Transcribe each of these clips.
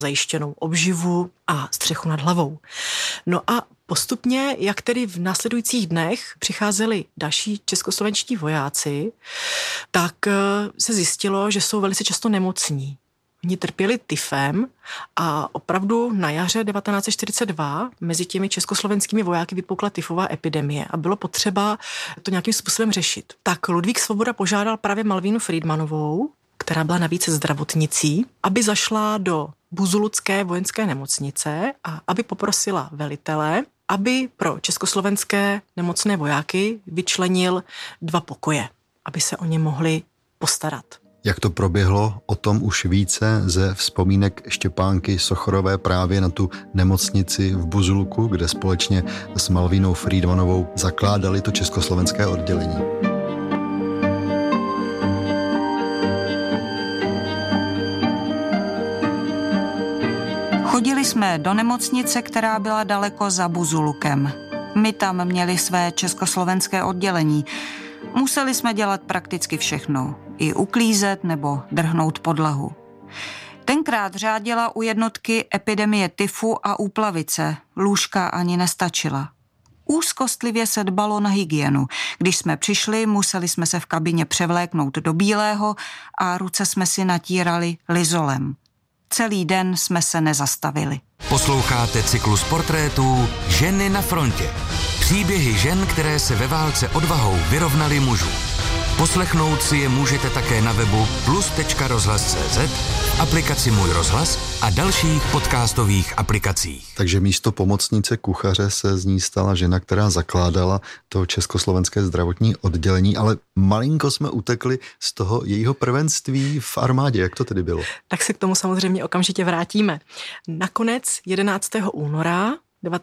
zajištěnou obživu a střechu nad hlavou. No a postupně, jak tedy v následujících dnech přicházeli další českoslovenští vojáci, tak se zjistilo, že jsou velice často nemocní. Oni trpěli tyfem a opravdu na jaře 1942 mezi těmi československými vojáky vypukla tyfová epidemie a bylo potřeba to nějakým způsobem řešit. Tak Ludvík Svoboda požádal právě Malvínu Friedmanovou, která byla navíc zdravotnicí, aby zašla do Buzulucké vojenské nemocnice a aby poprosila velitele, aby pro československé nemocné vojáky vyčlenil 2 pokoje, aby se o ně mohli postarat. Jak to proběhlo, o tom už více ze vzpomínek Štěpánky Sochorové právě na tu nemocnici v Buzulku, kde společně s Malvínou Friedmanovou zakládali to československé oddělení. Chodili jsme do nemocnice, která byla daleko za Buzulukem. My tam měli své československé oddělení. Museli jsme dělat prakticky všechno. I uklízet nebo drhnout podlahu. Tenkrát řádila u jednotky epidemie tyfu a úplavice. Lůžka ani nestačila. Úzkostlivě se dbalo na hygienu. Když jsme přišli, museli jsme se v kabině převléknout do bílého a ruce jsme si natírali lizolem. Celý den jsme se nezastavili. Posloucháte cyklus portrétů Ženy na frontě. Příběhy žen, které se ve válce odvahou vyrovnaly mužů. Poslechnout si je můžete také na webu plus.rozhlas.cz, aplikaci Můj rozhlas a dalších podcastových aplikacích. Takže místo pomocnice kuchaře se z ní stala žena, která zakládala to československé zdravotní oddělení, ale malinko jsme utekli z toho jejího prvenství v armádě. Jak to tedy bylo? Tak se k tomu samozřejmě okamžitě vrátíme. Nakonec 11. února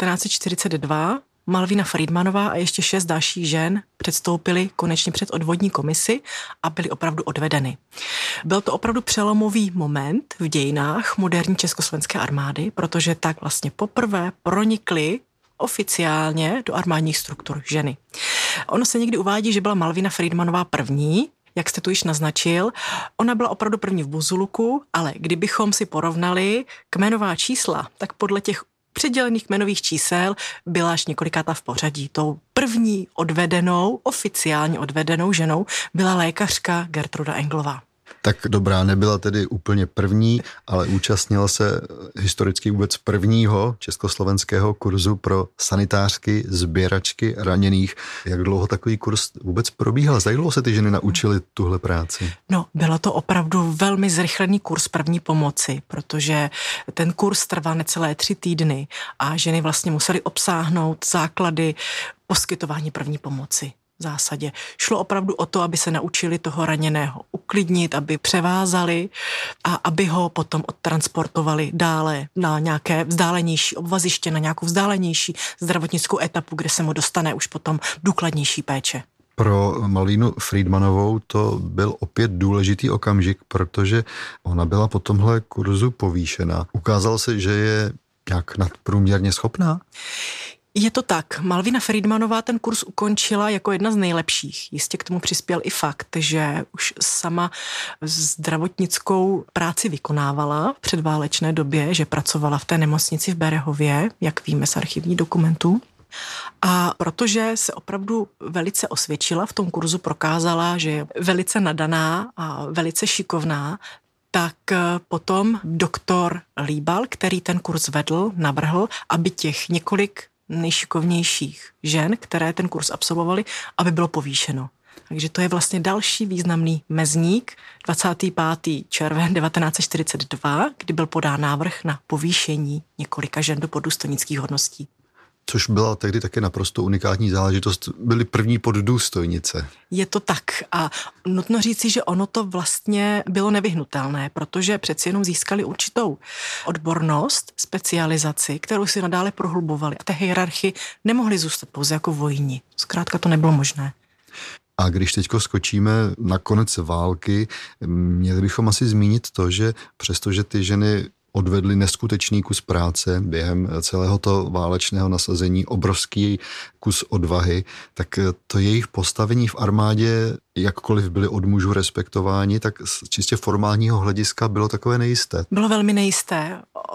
1942 Malvína Friedmanová a ještě 6 dalších žen předstoupily konečně před odvodní komisi a byly opravdu odvedeny. Byl to opravdu přelomový moment v dějinách moderní československé armády, protože tak vlastně poprvé pronikly oficiálně do armádních struktur ženy. Ono se někdy uvádí, že byla Malvína Friedmanová první, jak jste tu již naznačil. Ona byla opravdu první v Buzuluku, ale kdybychom si porovnali kmenová čísla, tak podle těch přidělených kmenových čísel byla až několikátá v pořadí. Tou první odvedenou, oficiálně odvedenou ženou byla lékařka Gertruda Englová. Tak dobrá, nebyla tedy úplně první, ale účastnila se historicky vůbec prvního československého kurzu pro sanitářky, sběračky raněných. Jak dlouho takový kurz vůbec probíhal? Jak dlouho se ty ženy naučily tuhle práci? No, bylo to opravdu velmi zrychlený kurz první pomoci, protože ten kurz trval necelé 3 týdny a ženy vlastně musely obsáhnout základy poskytování první pomoci. V zásadě šlo opravdu o to, aby se naučili toho raněného uklidnit, aby převázali a aby ho potom odtransportovali dále na nějaké vzdálenější obvaziště, na nějakou vzdálenější zdravotnickou etapu, kde se mu dostane už potom důkladnější péče. Pro Malvínu Friedmanovou to byl opět důležitý okamžik, protože ona byla po tomhle kurzu povýšena. Ukázalo se, že je nějak nadprůměrně schopná? Je to tak. Malvína Friedmanová ten kurz ukončila jako jedna z nejlepších. Jistě k tomu přispěl i fakt, že už sama zdravotnickou práci vykonávala v předválečné době, že pracovala v té nemocnici v Berehově, jak víme z archivních dokumentů. A protože se opravdu velice osvědčila v tom kurzu, prokázala, že je velice nadaná a velice šikovná, tak potom doktor Líbal, který ten kurz vedl, navrhl, aby těch několik nejšikovnějších žen, které ten kurz absolvovaly, aby bylo povýšeno. Takže to je vlastně další významný mezník 25. červen 1942, kdy byl podán návrh na povýšení několika žen do poddůstojnických hodností. Což byla tehdy také naprosto unikátní záležitost. Byly první poddůstojnice. Je to tak a nutno říci, že ono to vlastně bylo nevyhnutelné, protože přeci jenom získali určitou odbornost, specializaci, kterou si nadále prohlubovali. A té hierarchii nemohli zůstat pouze jako vojni. Zkrátka to nebylo možné. A když teďko skočíme na konec války, měli bychom asi zmínit to, že přestože ty ženy odvedli neskutečný kus práce během celého toho válečného nasazení, obrovský kus odvahy, tak to jejich postavení v armádě, jakkoliv byli od mužů respektováni, tak z čistě formálního hlediska bylo takové nejisté. Bylo velmi nejisté.